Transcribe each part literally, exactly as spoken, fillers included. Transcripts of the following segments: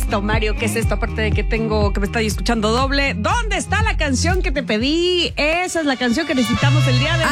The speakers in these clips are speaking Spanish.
esto, Mario? ¿Qué es esto? Aparte de que tengo, que me estoy escuchando doble. ¿Dónde está la canción que te pedí? Esa es la canción que necesitamos el día de hoy.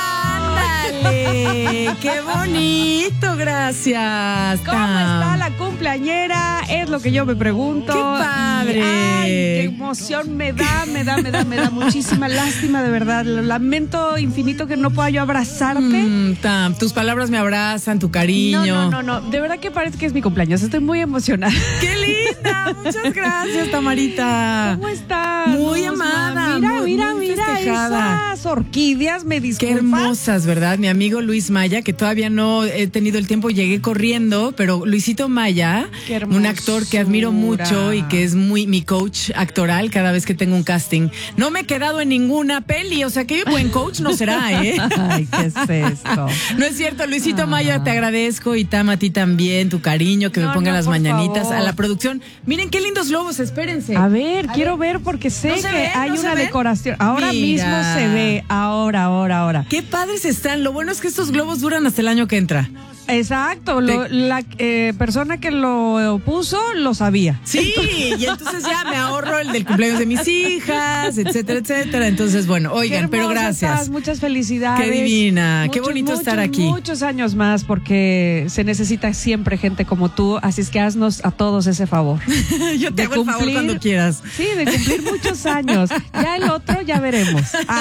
¡Ándale! ¡Qué bonito! Gracias. ¿Cómo está la cumpleañera? Es lo que yo me pregunto. ¡Qué padre! Y, ¡ay, qué emoción me da, me da, me da, me da muchísima lástima, de verdad! Lo lamento infinito que no pueda yo abrazarte. Mm, Tam, tus palabras me abrazan, tu cariño. No, no, no, no. De verdad que parece que es mi cumpleaños. Estoy muy emocionada. ¡Qué linda! Muchas gracias, Tamarita. ¿Cómo estás? Muy amada. Mira, muy, mira, muy mira festejada. esas orquídeas, me disculpas. Qué hermosas, ¿verdad? Mi amigo Luis Maya, que todavía no he tenido el tiempo, llegué corriendo, pero Luisito Maya, un actor que admiro mucho y que es muy mi coach actoral cada vez que tengo un casting. No me he quedado en ninguna peli, o sea que buen coach no será, ¿eh? Ay, ¿qué es esto? No es cierto, Luisito Ah. Maya, te agradezco, y Tam, a ti también, tu cariño, que No, me pongan no, las por mañanitas, favor. a la producción. Miren qué lindos globos, espérense. A ver, A quiero ver. ver porque sé ¿No se que ven? hay ¿No se una ven? decoración. Ahora Mira. mismo se ve, ahora, ahora, ahora. Qué padres están. Lo bueno es que estos globos duran hasta el año que entra. Exacto, lo- Te- la eh, persona que lo puso lo sabía. Sí, y entonces ya me ahorro el del cumpleaños de mis hijas, etcétera, etcétera. Entonces, bueno, oigan, Qué pero hermosa gracias. estás, muchas felicidades. Qué divina, qué Muchos, bonito muchos, estar aquí. Muchos años más porque se necesita siempre gente como tú, así es que haznos a todos ese favor. Yo te de hago el favor cumplir- cuando quieras. Sí, de cumplir muchos años. Ya el otro ya veremos.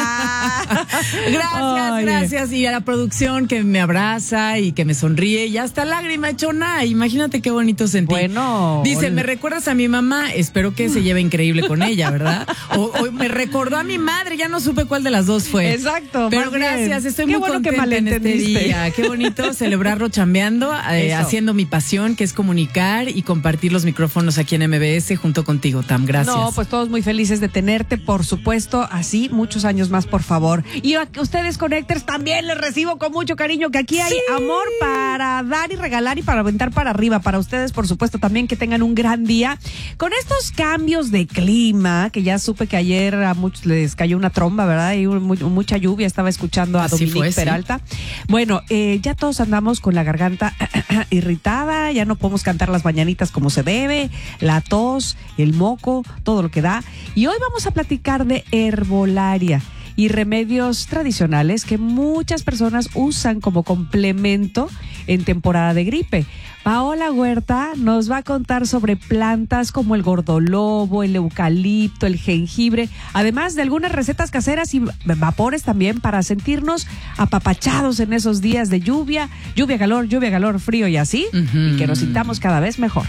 Ah. Gracias, Oye. gracias. Y a la producción que me abraza y que me sonríe. Y hasta lágrima echona. Imagínate qué bonito sentí. Bueno. Dice, ¿me recuerdas a mi mamá? Espero que se lleve increíble con ella, ¿verdad? O, o me recordó a mi madre, ya no supe cuál de las dos fue. Exacto. Pero más bien. gracias, estoy Qué muy bueno que contenta en este malentendiste. día. Qué bonito celebrarlo chambeando, eh, Eso. haciendo mi pasión, que es comunicar y compartir los micrófonos aquí en M B S junto contigo, Tam. Gracias. No, pues todos muy felices de tenerte, por supuesto, así muchos años más, por favor. Y a ustedes, Connectors, también les recibo con mucho cariño, que aquí hay Sí. amor para dar y regalar y para aventar para arriba. Para ustedes, por supuesto, también que tengan un gran día. Con estos cambios de clima, que ya supe que ayer a muchos les cayó una tromba, ¿verdad? Y un- mu- mucha lluvia, estaba escuchando a Así Dominique fue, sí. Peralta. Bueno, eh, ya todos andamos con la garganta irritada, ya no podemos cantar las mañanitas como se debe, la tos, el moco, todo lo que da. Y hoy vamos a platicar de herbolaria y remedios tradicionales que muchas personas usan como complemento en temporada de gripe. Paola Huerta nos va a contar sobre plantas como el gordolobo, el eucalipto, el jengibre, además de algunas recetas caseras y vapores también para sentirnos apapachados en esos días de lluvia, lluvia, calor, lluvia, calor, frío y así, Ujú. y que nos sintamos cada vez mejor.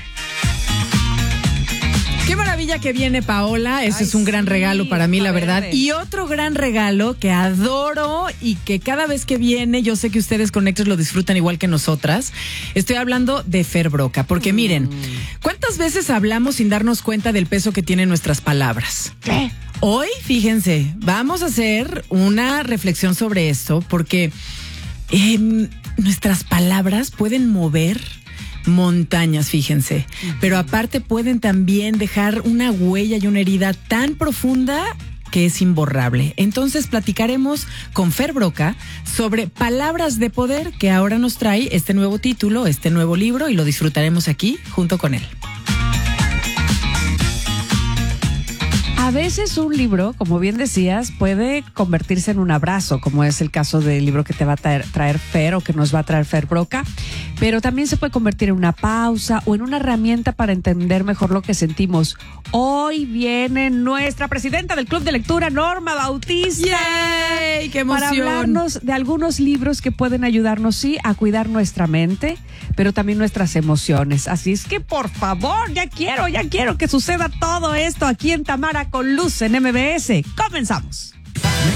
Qué maravilla que viene Paola, eso Ay, es un gran sí, regalo para mí, la Hoja verdad. Verde. Y otro gran regalo que adoro y que cada vez que viene, yo sé que ustedes Connectors lo disfrutan igual que nosotras. Estoy hablando de Fer Broca, porque miren, ¿cuántas veces hablamos sin darnos cuenta del peso que tienen nuestras palabras? ¿Qué? Hoy, fíjense, vamos a hacer una reflexión sobre esto, porque eh, nuestras palabras pueden mover montañas, fíjense, pero aparte pueden también dejar una huella y una herida tan profunda que es imborrable. Entonces platicaremos con Fer Broca sobre palabras de poder, que ahora nos trae este nuevo título, este nuevo libro, y lo disfrutaremos aquí junto con él. A veces un libro, como bien decías, puede convertirse en un abrazo, como es el caso del libro que te va a traer, traer Fer o que nos va a traer Fer Broca, pero también se puede convertir en una pausa o en una herramienta para entender mejor lo que sentimos. Hoy viene nuestra presidenta del Club de Lectura, Norma Bautista. ¡Yay! ¡Qué emoción! Para hablarnos de algunos libros que pueden ayudarnos, sí, a cuidar nuestra mente, pero también nuestras emociones. Así es que, por favor, ya quiero, ya quiero que suceda todo esto aquí en Tamara con Luz en M B S. Comenzamos.